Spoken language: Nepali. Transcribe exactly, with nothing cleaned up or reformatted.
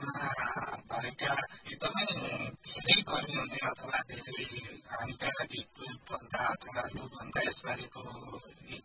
देशमा भएका एकदमै धेरै गर्मी हुने अथवा धेरै हानिकारक हिटवेभभन्दा अथवा लुभन्दा यसपालिको